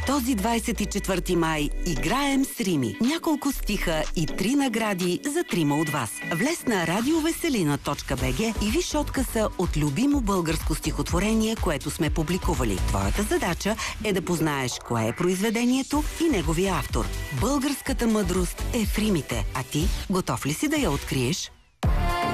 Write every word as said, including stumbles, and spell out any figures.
Този двадесет и четвърти май играем с рими. Няколко стиха и три награди за трима от вас. Влез на радиовеселина точка би джи и виж откъса от любимо българско стихотворение, което сме публикували. Твоята задача е да познаеш кое е произведението и неговия автор. Българската мъдрост е в римите. А ти готов ли си да я откриеш?